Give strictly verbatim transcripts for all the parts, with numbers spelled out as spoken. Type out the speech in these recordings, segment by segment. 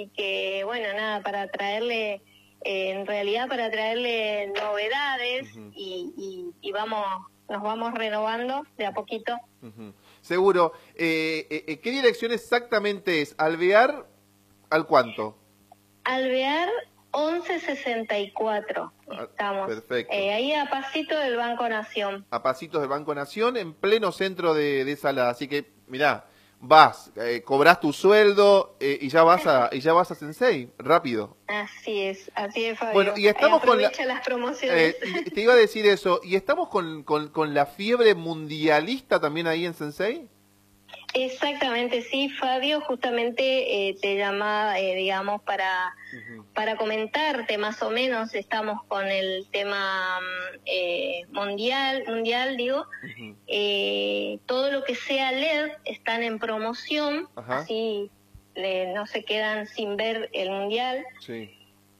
y que, bueno, nada, para traerle, eh, en realidad para traerle novedades uh-huh. y, y, y vamos, nos vamos renovando de a poquito. Uh-huh. Seguro. Eh, eh, ¿Qué dirección exactamente es? ¿Alvear al cuánto? Alvear once sesenta y cuatro. Estamos. Perfecto. Eh, ahí a pasito del Banco Nación. A pasitos del Banco Nación, en pleno centro de, de Salada. Así que, mirá, vas, eh, cobras tu sueldo eh, y ya vas a y ya vas a Sensei, rápido. Así es, así es, Fabio. Bueno, y estamos eh, con la, las promociones. Eh, te iba a decir eso, ¿y estamos con, con, con la fiebre mundialista también ahí en Sensei? Exactamente, sí, Fabio, justamente eh, te llamaba, eh, digamos, para, uh-huh. para comentarte más o menos, estamos con el tema eh, mundial, mundial digo, uh-huh. eh, todo lo que sea L E D están en promoción, uh-huh. así le, no se quedan sin ver el mundial. Sí.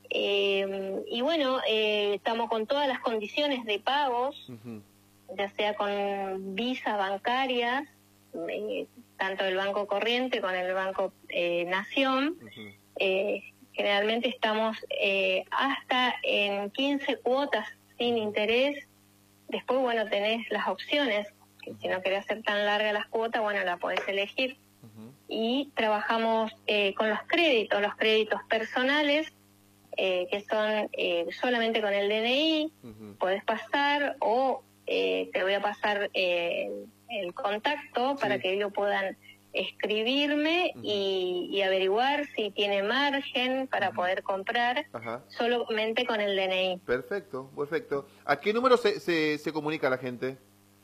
Eh, y bueno, eh, estamos con todas las condiciones de pagos, uh-huh. ya sea con visas bancarias, eh, tanto el Banco Corriente con el Banco eh, Nación. Uh-huh. eh, generalmente estamos eh, hasta en quince cuotas sin interés. Después, bueno, tenés las opciones, que uh-huh. si no querés hacer tan larga las cuotas, bueno, la podés elegir. Uh-huh. Y trabajamos eh, con los créditos, los créditos personales, eh, que son eh, solamente con el D N I, uh-huh. podés pasar o eh, te voy a pasar eh, el contacto sí. para que ellos puedan escribirme uh-huh. y, y averiguar si tiene margen para uh-huh. poder comprar Ajá. solamente con el D N I. Perfecto, perfecto. ¿A qué número se, se, se comunica la gente?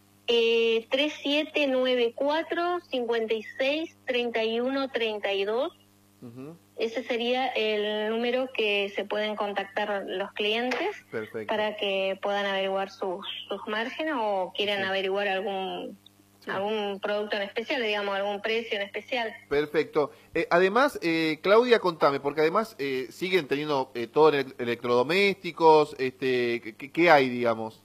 Eh, tres siete nueve cuatro, cinco seis, tres uno tres dos. Uh-huh. Ese sería el número que se pueden contactar los clientes. Perfecto. Para que puedan averiguar sus, sus márgenes o quieran sí. averiguar algún sí. algún producto en especial, digamos, algún precio en especial. Perfecto. Eh, además, eh, Claudia, contame, porque además eh, siguen teniendo eh, todo el electrodomésticos, este, ¿qué, qué hay, digamos?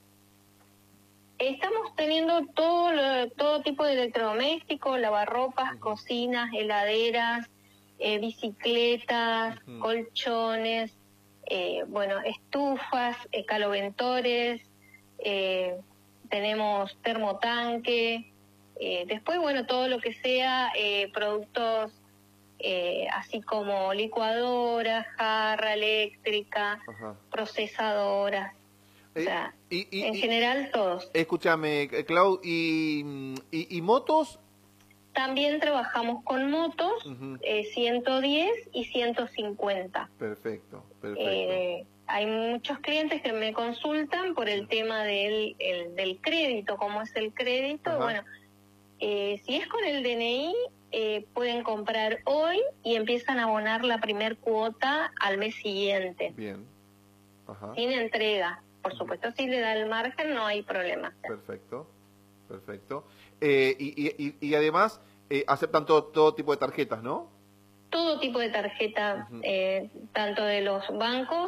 Estamos teniendo todo, lo, todo tipo de electrodomésticos, lavarropas, uh-huh. cocinas, heladeras, Eh, bicicletas, uh-huh. colchones, eh, bueno, estufas, eh, caloventores, eh, tenemos termotanque, eh, después, bueno, todo lo que sea eh, productos eh, así como licuadoras, jarra eléctrica, uh-huh. procesadoras, eh, o sea, y, y, en y, general todos. Escúchame, Clau, ¿y, y, y motos? También trabajamos con motos, uh-huh. eh, ciento diez y ciento cincuenta. Perfecto, perfecto. Eh, hay muchos clientes que me consultan por el tema del, el, del crédito, cómo es el crédito. Uh-huh. Bueno, eh, si es con el D N I, eh, pueden comprar hoy y empiezan a abonar la primer cuota al mes siguiente. Bien. Ajá. Sin entrega. Por supuesto, si le da el margen, no hay problema. Perfecto. Perfecto. Eh, y, y, y además eh, aceptan todo, todo tipo de tarjetas, ¿no? Todo tipo de tarjeta, uh-huh. eh, tanto de los bancos,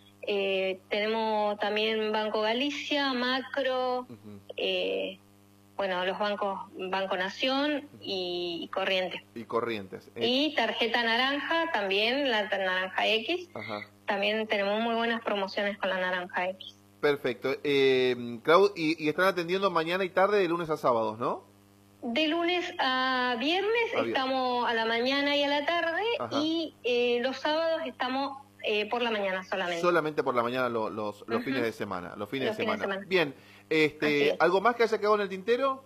eh, tenemos también Banco Galicia, Macro, uh-huh. eh, bueno, los bancos Banco Nación y, y Corrientes. Y Corrientes. Eh. Y tarjeta naranja también, la naranja X. Ajá. También tenemos muy buenas promociones con la naranja X. Perfecto. Eh, Clau, y, y están atendiendo mañana y tarde de lunes a sábados, ¿no? De lunes a viernes a estamos a la mañana y a la tarde. Ajá. Y eh, los sábados estamos eh, por la mañana solamente. Solamente por la mañana lo, los, los uh-huh. fines de semana. Los fines, los de, fines semana. de semana. Bien. Este, ¿algo más que haya quedado en el tintero?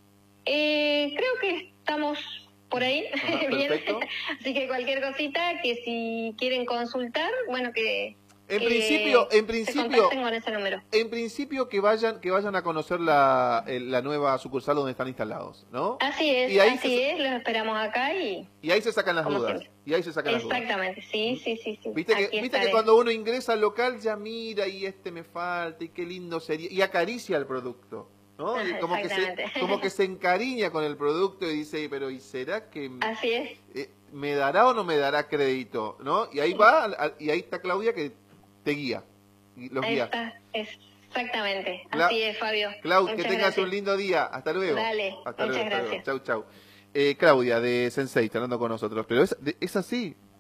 Eh, creo que estamos por ahí. Ajá, bien. Así que cualquier cosita que si quieren consultar, bueno, que... En principio, eh, en principio, con ese número. en principio que vayan, que vayan a conocer la, la nueva sucursal donde están instalados, ¿no? Así es, y ahí así se, es, los esperamos acá y. Y ahí se sacan las dudas. Siempre. Y ahí se sacan Exactamente, las dudas. sí, sí, sí, sí. Viste que, viste que cuando uno ingresa al local ya mira y este me falta y qué lindo sería y acaricia el producto, ¿no? Y como que se, como que se encariña con el producto y dice, pero ¿y será que? Así es. Eh, ¿Me dará o no me dará crédito, no? Y ahí sí. va y ahí está Claudia que te guía. Los Ahí guía. está, exactamente. Cla Así es, Fabio. Clau, que tengas gracias. un lindo día. Hasta luego. Dale, hasta muchas luego, gracias. Chau, chau. Eh, Claudia de Sensei está hablando con nosotros, pero es, es así.